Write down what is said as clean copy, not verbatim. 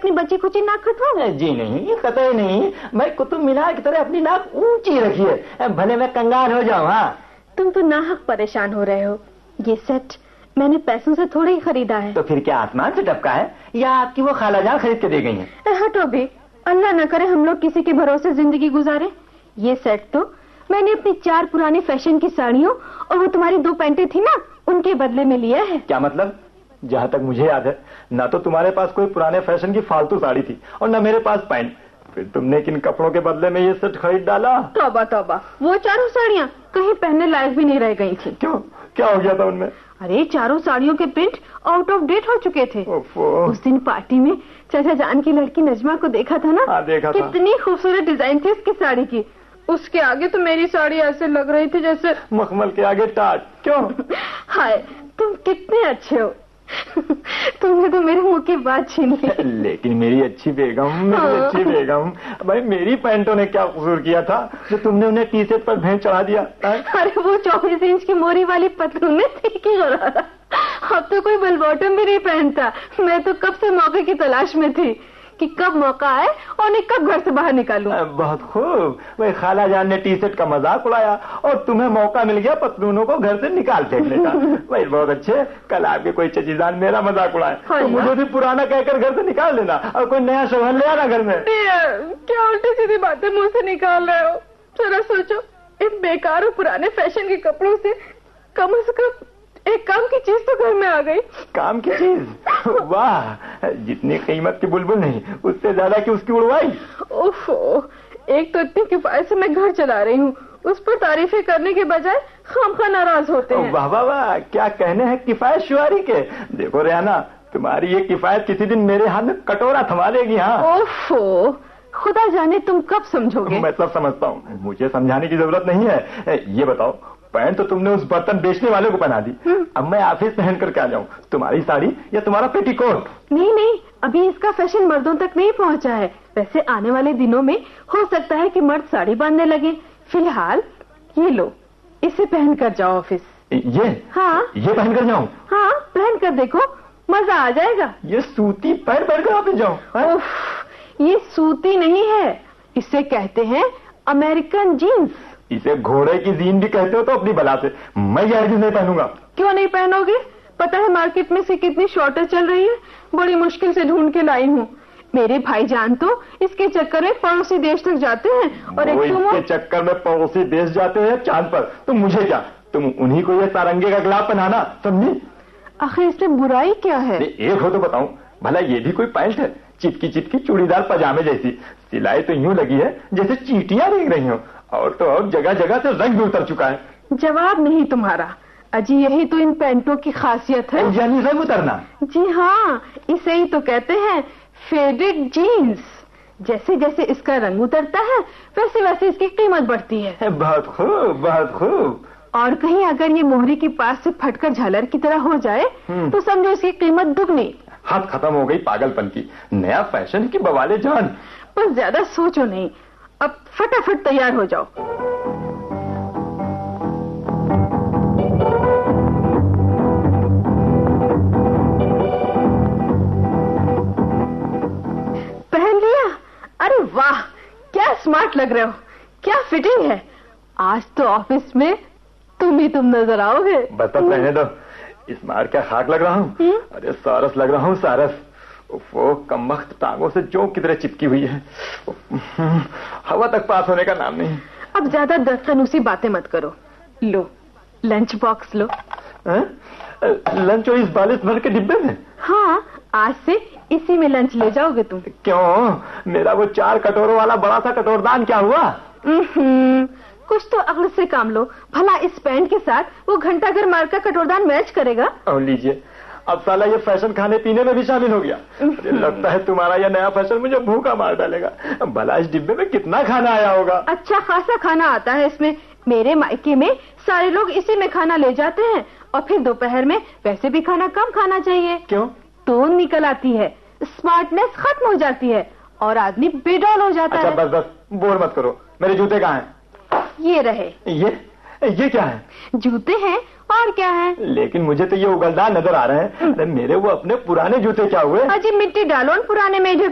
अपनी बच्ची कुची नाक कटवाऊं? जी नहीं, कतई नहीं। मैं कुतुब मीनार की तरह अपनी नाक ऊंची रखी है, भले मैं कंगाल हो जाऊं। हाँ, तुम तो नाहक परेशान हो रहे हो। ये सेट मैंने पैसों से थोड़ा ही खरीदा है। तो फिर क्या आसमान से टपका है या आपकी वो खालाजान खरीद के दे गई हैं? हटो भी, अल्लाह न करे हम लोग किसी के भरोसे जिंदगी गुजारे। ये सेट तो मैंने अपनी 4 पुरानी फैशन की साड़ियों और वो तुम्हारी 2 पैंटें थी ना, उनके बदले में लिया है। क्या मतलब? जहाँ तक मुझे याद है, ना तो तुम्हारे पास कोई पुराने फैशन की फालतू साड़ी थी और न मेरे पास पैंट। फिर तुमने किन कपड़ों के बदले में ये सेट खरीद डाला? तौबा तौबा, वो 4 साड़ियाँ कहीं पहनने लायक भी नहीं रह गई थी। क्यों, क्या हो गया था उनमें? अरे 4 साड़ियों के प्रिंट आउट ऑफ डेट हो चुके थे। उस दिन पार्टी में चाचा जान की लड़की नजमा को देखा था ना? हाँ, देखा था। कितनी खूबसूरत डिजाइन थी उसकी साड़ी की। उसके आगे तो मेरी साड़ी ऐसे लग रही थी जैसे मखमल के आगे टाट। क्यों? हाय, तुम कितने अच्छे हो। तुमने तो मेरे मुंह की बात छीन ली। लेकिन मेरी अच्छी बेगम, अच्छी बेगम, भाई मेरी पैंटों ने क्या कसूर किया था जो तुमने उन्हें टी शर्ट पर भेंट चढ़ा दिया? अरे वो 24 इंच की मोरी वाली पतलून थी कि अब तो कोई बेल बॉटम भी नहीं पहनता। मैं तो कब से मौके की तलाश में थी कि कब मौका आए और उन्हें कब घर से बाहर निकालूं। बहुत खूब, वही खाला जान ने टी शर्ट का मजाक उड़ाया और तुम्हें मौका मिल गया पतलूनों को घर से निकाल फेंकने का। वही बहुत अच्छे, कल आपके कोई चचीजान मेरा मजाक उड़ाए तो मुझे भी पुराना कहकर घर से निकाल देना और कोई नया शौहर ले आना घर में। क्या उल्टी सीधी बातें मुंह से निकाल रहे हो? जरा सोचो, इन बेकार और पुराने फैशन के कपड़ों से कम एक काम की चीज तो घर में आ गई। काम की चीज? वाह, जितनी कीमत की बुलबुल नहीं, उससे ज्यादा की उसकी उड़वाई। ओफो, एक तो इतनी किफायत से मैं घर चला रही हूँ, उस पर तारीफें करने के बजाय खामखा नाराज होते हैं। वाह वाह वाह, क्या कहने हैं किफायत शुआरी के। देखो रेहाना, तुम्हारी ये किफायत किसी दिन मेरे हाथ में कटोरा थमा देगी। हाँ। ओफो, खुदा जाने तुम कब समझोगे। मैं सब समझता हूँ, मुझे समझाने की जरूरत नहीं है। ये बताओ, पैंट तो तुमने उस बर्तन बेचने वाले को पहना दी, अब मैं ऑफिस पहन कर क्या जाऊँ? तुम्हारी साड़ी या तुम्हारा पेटीकोट? नहीं, अभी इसका फैशन मर्दों तक नहीं पहुँचा है। वैसे आने वाले दिनों में हो सकता है कि मर्द साड़ी बांधने लगे। फिलहाल ये लो, इसे पहन कर जाओ ऑफिस। ये? हाँ, ये पहन कर जाऊँ? हाँ, पहन कर देखो, मजा आ जाएगा। ये सूती पैंट पहन कर ऑफिस जाऊँ? ये सूती नहीं है, इसे कहते हैं अमेरिकन जीन्स। इसे घोड़े की जीन भी कहते हो तो अपनी बला से। मैं ये जीन्स नहीं पहनूंगा। क्यों नहीं पहनोगे? पता है मार्केट में से कितनी शॉर्टेज चल रही है, बड़ी मुश्किल से ढूंढ के लाई हूँ। मेरे भाईजान तो इसके चक्कर में पड़ोसी देश तक जाते हैं और इसके चक्कर में पड़ोसी देश जाते हैं चांद पर, तो मुझे क्या? तुम उन्हीं को ये सारंगे का गुलाब पहनाना, समझी? आखिर इसमें बुराई क्या है? एक हो तो बताऊं, भला ये भी कोई पैंट है? चिटकी चिटकी चूड़ीदार पजामे जैसी, सिलाई तो यूं लगी है जैसे चींटियां रेंग रही हो, और तो और जगह जगह से रंग भी उतर चुका है। जवाब नहीं तुम्हारा। अजी यही तो इन पैंटों की खासियत है। यानी रंग उतरना? जी हाँ, इसे ही तो कहते हैं फेडेड जीन्स। जैसे जैसे इसका रंग उतरता है वैसे वैसे इसकी कीमत बढ़ती है। बहुत खूब, बहुत खूब। और कहीं अगर ये मोहरी के पास से फटकर झालर की तरह हो जाए तो समझो इसकी कीमत दुगनी। हाथ खत्म हो गई पागलपन की, नया फैशन की बवाले जान। बस ज्यादा सोचो नहीं, अब फटाफट तैयार हो जाओ। पहन लिया? अरे वाह, क्या स्मार्ट लग रहे हो, क्या फिटिंग है। आज तो ऑफिस में तुम ही तुम नजर आओगे। बस रहने दो, स्मार्ट क्या खाक लग रहा हूँ? अरे सारस लग रहा हूँ, सारस। वो कमबख्त टांगों से जो किधरे चिपकी हुई है, हवा तक पास होने का नाम नहीं। अब ज्यादा दस्तनूसी बातें मत करो। लो, लंच बॉक्स लो। लंच और इस बालिश भर के डिब्बे में? हाँ, आज से इसी में लंच ले जाओगे तुम। क्यों? मेरा वो 4 कटोरों वाला बड़ा सा कटोरदान क्या हुआ? कुछ तो अक्ल से काम लो। भला इस पैंट के साथ वो घंटा घर मार का कटोरदान मैच करेगा? लीजिए, अब साला ये फैशन खाने पीने में भी शामिल हो गया। लगता है तुम्हारा यह नया फैशन मुझे भूखा मार डालेगा। भला इस डिब्बे में कितना खाना आया होगा? अच्छा खासा खाना आता है इसमें। मेरे मायके में सारे लोग इसी में खाना ले जाते हैं और फिर दोपहर में वैसे भी खाना कम खाना चाहिए। क्यों? टोन निकल आती है, स्मार्टनेस खत्म हो जाती है और आदमी बेडौल हो जाता है। बस बस, बोर मत करो। मेरे जूते कहाँ हैं? ये रहे। ये क्या है? जूते हैं और क्या है? लेकिन मुझे तो ये उगलदार नजर आ रहे हैं। मेरे वो अपने पुराने जूते क्या हुए? अजी मिट्टी डालो उन पुराने में